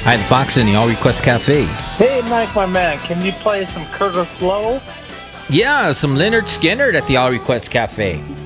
Hi, I'm Fox in the All Request Cafe. Hey, Mike, my man, can you play some Curtis Lowe? Yeah, some Leonard Skinner at the All Request Cafe.